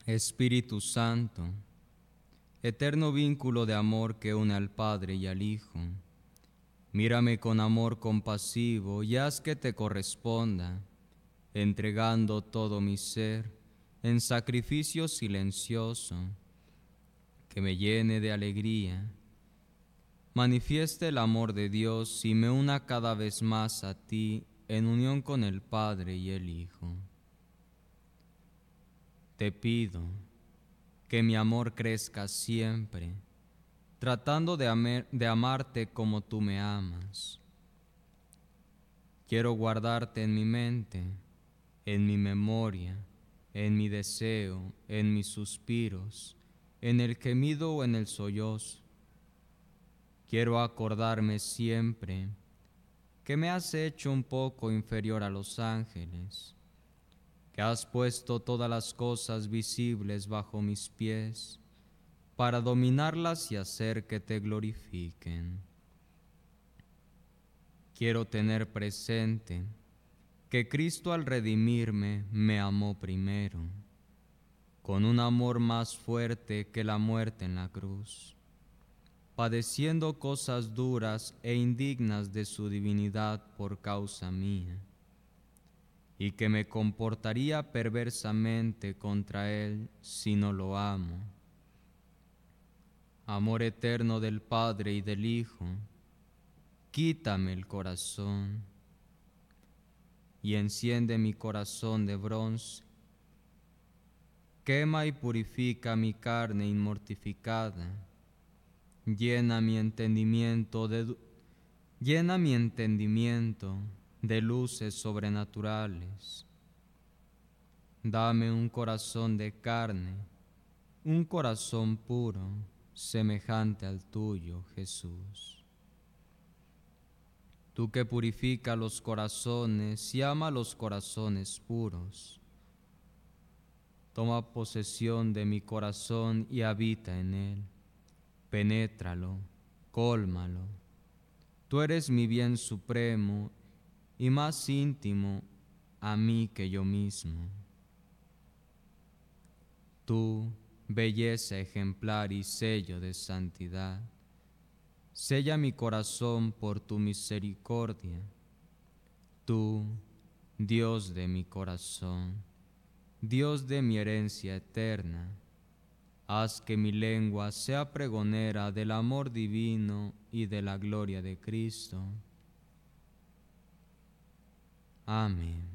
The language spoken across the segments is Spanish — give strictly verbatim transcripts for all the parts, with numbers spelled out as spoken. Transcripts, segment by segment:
Espíritu Santo, eterno vínculo de amor que une al Padre y al Hijo, mírame con amor compasivo y haz que te corresponda, entregando todo mi ser en sacrificio silencioso, que me llene de alegría, manifieste el amor de Dios y me una cada vez más a ti en unión con el Padre y el Hijo. Te pido que mi amor crezca siempre, tratando de, amer, de amarte como tú me amas. Quiero guardarte en mi mente, en mi memoria, en mi deseo, en mis suspiros, en el gemido o en el sollozo. Quiero acordarme siempre que me has hecho un poco inferior a los ángeles, que has puesto todas las cosas visibles bajo mis pies, para dominarlas y hacer que te glorifiquen. Quiero tener presente que Cristo al redimirme me amó primero, con un amor más fuerte que la muerte en la cruz, padeciendo cosas duras e indignas de su divinidad por causa mía, y que me comportaría perversamente contra Él si no lo amo. Amor eterno del Padre y del Hijo, quítame el corazón y enciende mi corazón de bronce. Quema y purifica mi carne inmortificada. Llena mi entendimiento de, llena mi entendimiento de luces sobrenaturales. Dame un corazón de carne, un corazón puro, semejante al tuyo, Jesús. Tú que purifica los corazones y ama los corazones puros, toma posesión de mi corazón y habita en él. Penétralo, cólmalo. Tú eres mi bien supremo y más íntimo a mí que yo mismo. Tú, belleza ejemplar y sello de santidad, sella mi corazón por tu misericordia. Tú, Dios de mi corazón, Dios de mi herencia eterna, haz que mi lengua sea pregonera del amor divino y de la gloria de Cristo. Amén.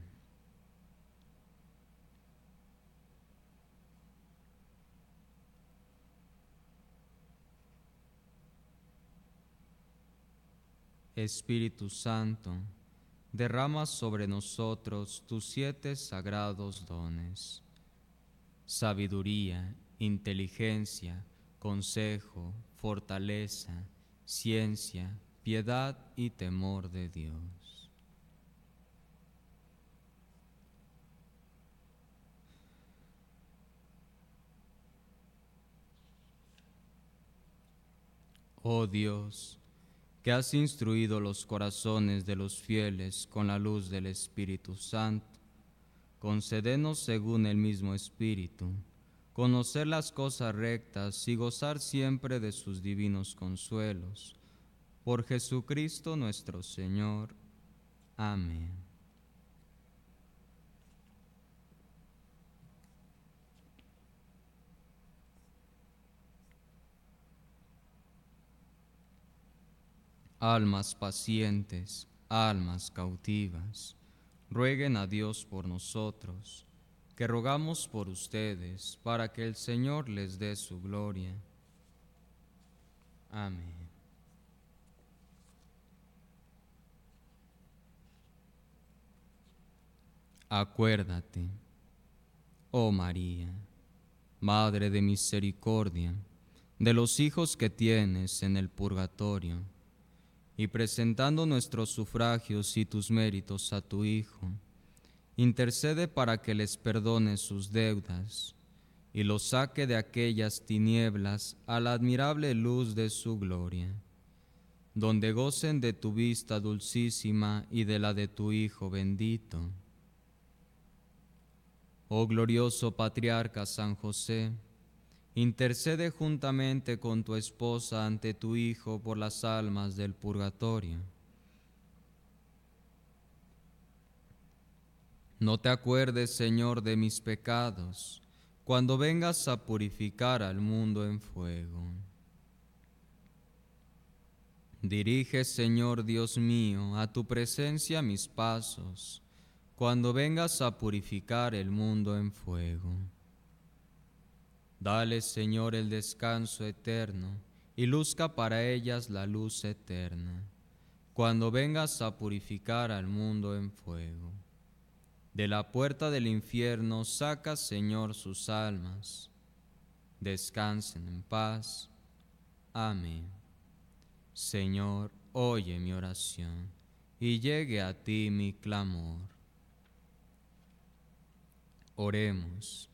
Espíritu Santo, derrama sobre nosotros tus siete sagrados dones: sabiduría, inteligencia, consejo, fortaleza, ciencia, piedad y temor de Dios. Oh Dios, que has instruido los corazones de los fieles con la luz del Espíritu Santo, concédenos según el mismo Espíritu conocer las cosas rectas y gozar siempre de sus divinos consuelos. Por Jesucristo nuestro Señor. Amén. Almas pacientes, almas cautivas, rueguen a Dios por nosotros, que rogamos por ustedes, para que el Señor les dé su gloria. Amén. Acuérdate, oh María, Madre de misericordia, de los hijos que tienes en el purgatorio, y presentando nuestros sufragios y tus méritos a tu Hijo, intercede para que les perdone sus deudas y los saque de aquellas tinieblas a la admirable luz de su gloria, donde gocen de tu vista dulcísima y de la de tu Hijo bendito. Oh glorioso patriarca San José, intercede juntamente con tu esposa ante tu Hijo por las almas del purgatorio. No te acuerdes, Señor, de mis pecados, cuando vengas a purificar al mundo en fuego. Dirige, Señor Dios mío, a tu presencia mis pasos, cuando vengas a purificar el mundo en fuego. Dale, Señor, el descanso eterno, y luzca para ellas la luz eterna, cuando vengas a purificar al mundo en fuego. De la puerta del infierno saca, Señor, sus almas. Descansen en paz. Amén. Señor, oye mi oración, y llegue a ti mi clamor. Oremos.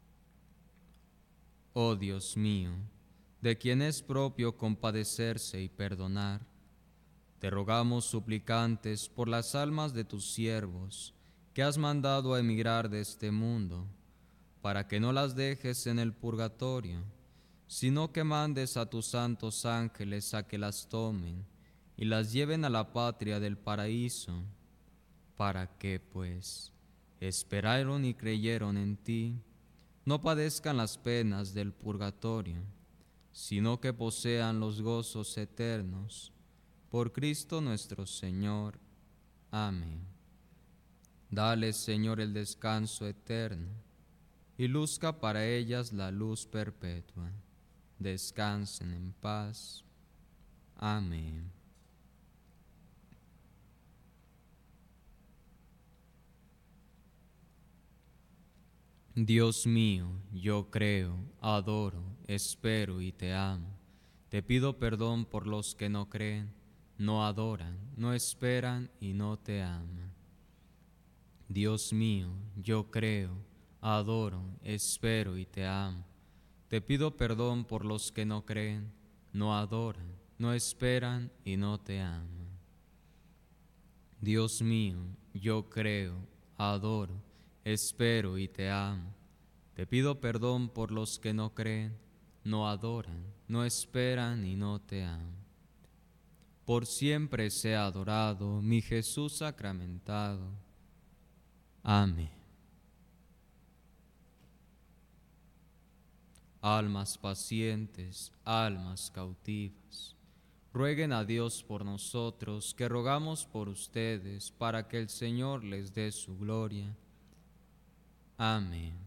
Oh Dios mío, de quien es propio compadecerse y perdonar, te rogamos suplicantes por las almas de tus siervos, que has mandado a emigrar de este mundo, para que no las dejes en el purgatorio, sino que mandes a tus santos ángeles a que las tomen y las lleven a la patria del paraíso, para que, pues, esperaron y creyeron en ti, no padezcan las penas del purgatorio, sino que posean los gozos eternos. Por Cristo nuestro Señor. Amén. Dale, Señor, el descanso eterno, y luzca para ellas la luz perpetua. Descansen en paz. Amén. Dios mío, yo creo, adoro, espero y te amo. Te pido perdón por los que no creen, no adoran, no esperan y no te aman. Dios mío, yo creo, adoro, espero y te amo. Te pido perdón por los que no creen, no adoran, no esperan y no te aman. Dios mío, yo creo, adoro, espero y te amo. Te pido perdón por los que no creen, no adoran, no esperan y no te aman. Por siempre sea adorado mi Jesús sacramentado. Amén. Almas pacientes, almas cautivas, rueguen a Dios por nosotros, que rogamos por ustedes, para que el Señor les dé su gloria. Amén.